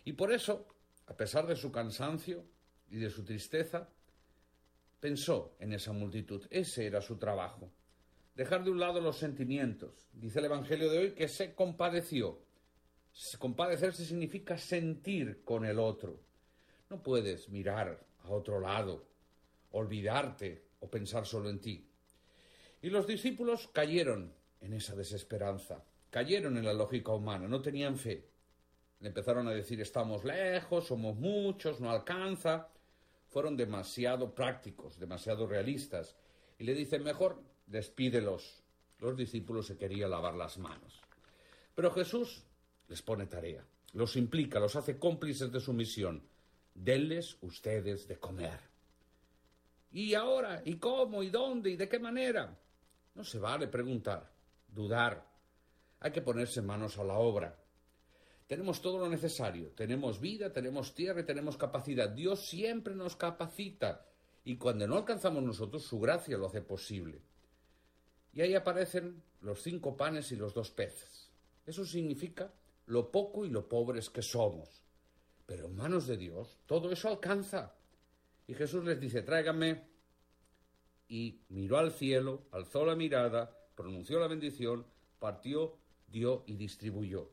Y por eso, a pesar de su cansancio y de su tristeza, pensó en esa multitud. Ese era su trabajo. Dejar de un lado los sentimientos. Dice el Evangelio de hoy que se compadeció. Compadecerse significa sentir con el otro. No puedes mirar a otro lado, olvidarte o pensar solo en ti. Y los discípulos cayeron en esa desesperanza, cayeron en la lógica humana, no tenían fe. Le empezaron a decir, estamos lejos, somos muchos, no alcanza. Fueron demasiado prácticos, demasiado realistas. Y le dicen, mejor despídelos. Los discípulos se querían lavar las manos. Pero Jesús les pone tarea, los implica, los hace cómplices de su misión. Denles ustedes de comer. ¿Y ahora? ¿Y cómo? ¿Y dónde? ¿Y de qué manera? No se vale preguntar, dudar. Hay que ponerse manos a la obra. Tenemos todo lo necesario. Tenemos vida, tenemos tierra y tenemos capacidad. Dios siempre nos capacita. Y cuando no alcanzamos nosotros, su gracia lo hace posible. Y ahí aparecen los 5 panes y los 2 peces. Eso significa lo poco y lo pobres que somos. Pero en manos de Dios todo eso alcanza. Y Jesús les dice, tráiganme. Y miró al cielo, alzó la mirada, pronunció la bendición, partió, dio y distribuyó.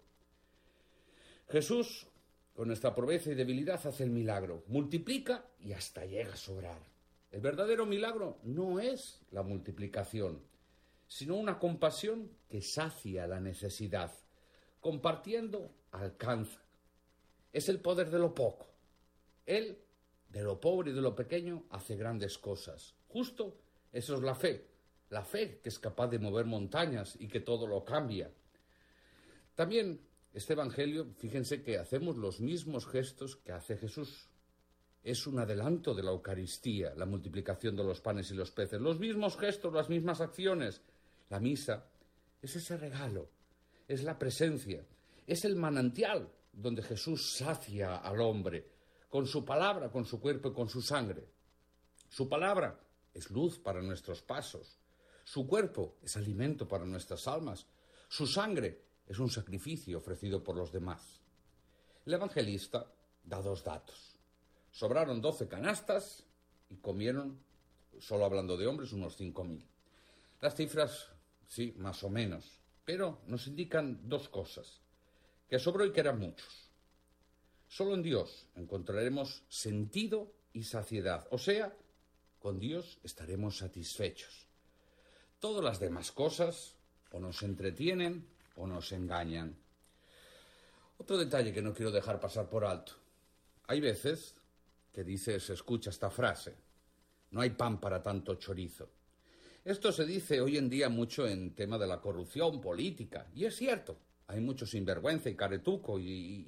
Jesús, con nuestra pobreza y debilidad, hace el milagro. Multiplica y hasta llega a sobrar. El verdadero milagro no es la multiplicación, sino una compasión que sacia la necesidad. Compartiendo, alcanza. Es el poder de lo poco. Él, de lo pobre y de lo pequeño, hace grandes cosas. Justo eso es la fe. La fe que es capaz de mover montañas y que todo lo cambia. También este Evangelio, fíjense que hacemos los mismos gestos que hace Jesús. Es un adelanto de la Eucaristía, la multiplicación de los panes y los peces. Los mismos gestos, las mismas acciones. La misa es ese regalo. Es la presencia, es el manantial donde Jesús sacia al hombre, con su palabra, con su cuerpo y con su sangre. Su palabra es luz para nuestros pasos, su cuerpo es alimento para nuestras almas, su sangre es un sacrificio ofrecido por los demás. El evangelista da 2 datos. Sobraron 12 canastas y comieron, solo hablando de hombres, unos 5.000. Las cifras, sí, más o menos, pero nos indican 2 cosas, que sobró y que eran muchos. Solo en Dios encontraremos sentido y saciedad, o sea, con Dios estaremos satisfechos. Todas las demás cosas o nos entretienen o nos engañan. Otro detalle que no quiero dejar pasar por alto. Hay veces que se escucha esta frase, no hay pan para tanto chorizo. Esto se dice hoy en día mucho en tema de la corrupción política, y es cierto, hay mucho sinvergüenza y caretuco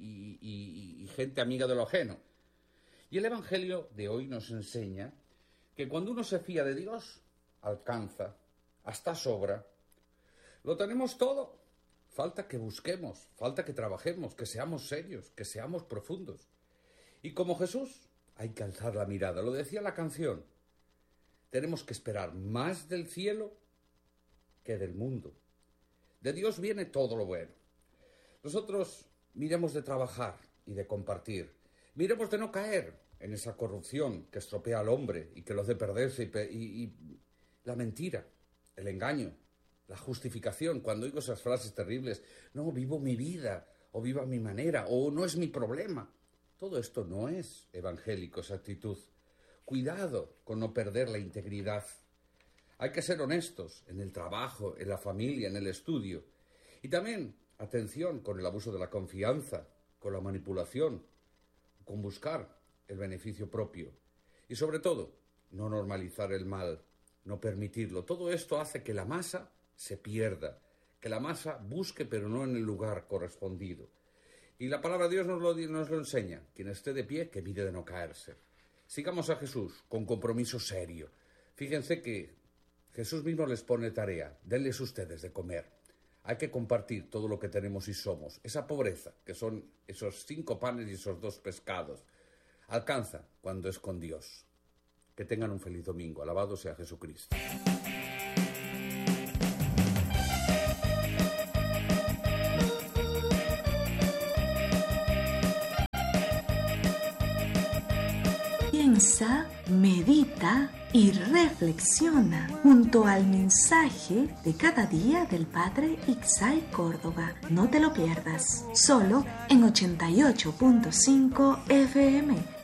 y gente amiga de lo ajeno. Y el Evangelio de hoy nos enseña que cuando uno se fía de Dios, alcanza, hasta sobra. Lo tenemos todo, falta que busquemos, falta que trabajemos, que seamos serios, que seamos profundos. Y como Jesús, hay que alzar la mirada, lo decía la canción. Tenemos que esperar más del cielo que del mundo. De Dios viene todo lo bueno. Nosotros miremos de trabajar y de compartir. Miremos de no caer en esa corrupción que estropea al hombre y que lo hace perderse y la mentira, el engaño, la justificación. Cuando oigo esas frases terribles, no, vivo mi vida, o vivo a mi manera, o no es mi problema. Todo esto no es evangélico, esa actitud. Cuidado con no perder la integridad. Hay que ser honestos en el trabajo, en la familia, en el estudio. Y también, atención con el abuso de la confianza, con la manipulación, con buscar el beneficio propio. Y sobre todo, no normalizar el mal, no permitirlo. Todo esto hace que la masa se pierda, que la masa busque pero no en el lugar correspondido. Y la palabra de Dios nos lo enseña. Quien esté de pie, que mire de no caerse. Sigamos a Jesús con compromiso serio. Fíjense que Jesús mismo les pone tarea. Denles ustedes de comer. Hay que compartir todo lo que tenemos y somos. Esa pobreza, que son esos 5 panes y esos 2 pescados, alcanza cuando es con Dios. Que tengan un feliz domingo. Alabado sea Jesucristo. Piensa, medita y reflexiona junto al mensaje de cada día del Padre Itzhak Córdoba. No te lo pierdas, solo en 88.5 FM.